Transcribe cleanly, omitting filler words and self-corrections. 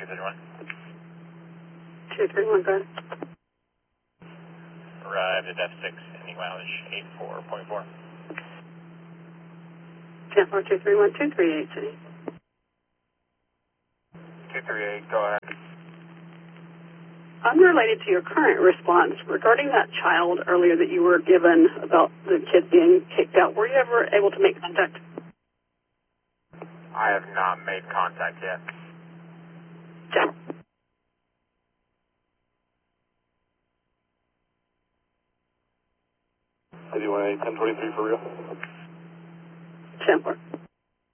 231. 231, go ahead. Arrived at F6, ending mileage 84.4. 231, 238, City. 238, go ahead. Unrelated to your current response, regarding that child earlier that you were given about the kid being kicked out, were you ever able to make contact? I have not made contact yet. General. 1023 for real. 10-4.